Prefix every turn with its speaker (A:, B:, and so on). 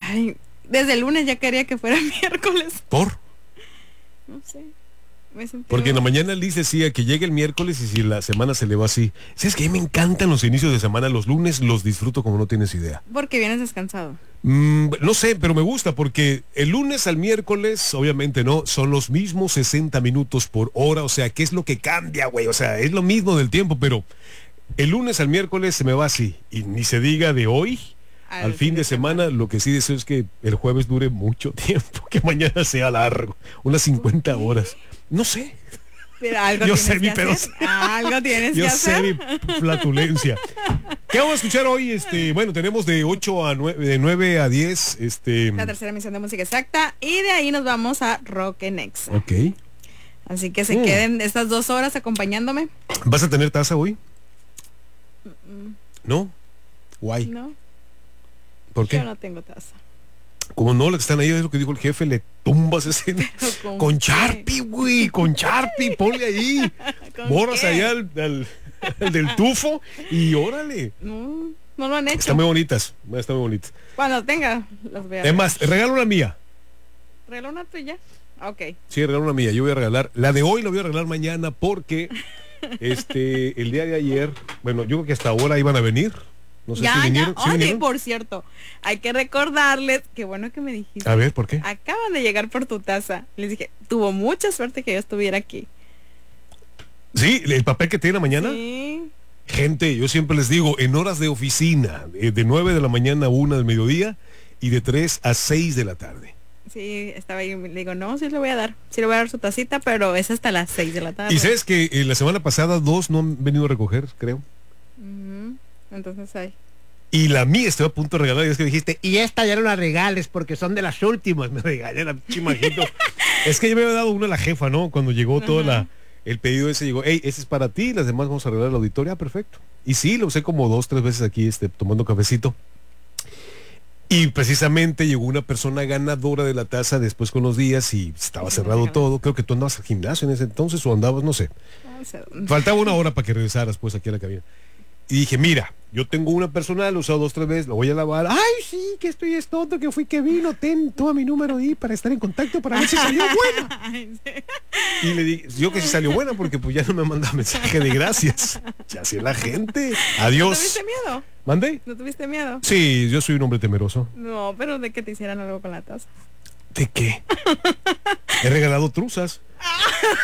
A: Ay, desde el lunes ya quería que fuera miércoles.
B: ¿Por?
A: No sé. Me sentí
B: Porque en la mañana Liz decía que llega el miércoles y si la semana se le va así. ¿Sabes qué? Me encantan los inicios de semana. Los lunes los disfruto como no tienes idea.
A: Porque vienes descansado.
B: No sé, pero me gusta porque el lunes al miércoles, obviamente no, son los mismos 60 minutos por hora. O sea, ¿qué es lo que cambia, güey? O sea, es lo mismo del tiempo, pero el lunes al miércoles se me va así. Y ni se diga de hoy al fin de semana. Lo que sí deseo es que el jueves dure mucho tiempo, que mañana sea largo, unas 50 horas. No sé.
A: Pero algo
B: Yo
A: tienes
B: sé mi
A: que
B: pedo.
A: hacer. Algo tienes
B: Yo
A: que
B: sé
A: hacer.
B: mi flatulencia. ¿Qué vamos a escuchar hoy? Bueno, tenemos de 8 a 9, de 9 a 10,
A: La tercera emisión de música exacta. Y de ahí nos vamos a Rock en Exa.
B: Ok.
A: Así que se queden estas 2 horas acompañándome.
B: ¿Vas a tener taza hoy? ¿No? Guay.
A: No,
B: ¿Por qué?
A: yo no tengo taza.
B: Como no, lo que están ahí es lo que dijo el jefe, le tumbas ese con
A: qué?
B: Sharpie, güey, con Sharpie, ponle ahí.
A: ¿Con
B: Borras
A: qué?
B: allá al del tufo y órale.
A: No, no lo han hecho.
B: Están muy bonitas, están muy bonitas.
A: Cuando tenga, las voy a
B: Es más, regalo una mía.
A: ¿Regalo una tuya? Ok.
B: Sí, regalo una mía. Yo voy a regalar. La de hoy la voy a regalar mañana porque el día de ayer, bueno, yo creo que hasta ahora iban a venir. No sé si vinieron. ¿Sí
A: Oye,
B: vinieron?
A: por cierto, hay que recordarles, qué bueno que me dijiste.
B: A ver, ¿por qué?
A: Acaban de llegar por tu taza. Les dije, tuvo mucha suerte que yo estuviera aquí.
B: Sí, el papel que tiene mañana.
A: Sí.
B: Gente, yo siempre les digo, en horas de oficina, de 9 de la mañana a 1 del mediodía y de 3 a 6 de la tarde.
A: Sí, estaba ahí, le digo, no, sí le voy a dar. Sí le voy a dar su tacita, pero es hasta las 6 de la tarde.
B: Y sabes que la semana pasada 2 no han venido a recoger, creo.
A: Ujú. Entonces ahí.
B: Y la mía estoy a punto de regalar y es que dijiste, y esta ya no la regales porque son de las últimas. Me regalé la chimajito. Es que yo me había dado una a la jefa, ¿no? Cuando llegó todo el pedido ese, llegó, hey, ese es para ti, las demás vamos a regalar al auditorio. Ah, perfecto. Y sí, lo usé como 2, 3 veces aquí, tomando cafecito. Y precisamente llegó una persona ganadora de la taza después con los días y estaba cerrado todo. Creo que tú andabas al gimnasio en ese entonces o andabas, no sé.
A: No sé dónde.
B: Faltaba una hora para que regresaras pues aquí a la cabina. Y dije, mira, yo tengo una personal, lo he usado 2, 3 veces, la voy a lavar. Ay, sí, que estoy es tonto, que fui que vino, toma mi número ahí para estar en contacto para ver si salió buena.
A: Ay, sí.
B: Y le dije, yo que sí salió buena porque pues ya no me manda mensaje de gracias. Ya sé la gente.
A: ¿No
B: Adiós.
A: tuviste miedo?
B: ¿Mandé?
A: ¿No tuviste miedo?
B: Sí, yo soy un hombre temeroso.
A: No, pero de que te hicieran algo con la taza.
B: ¿De qué? He regalado truzas.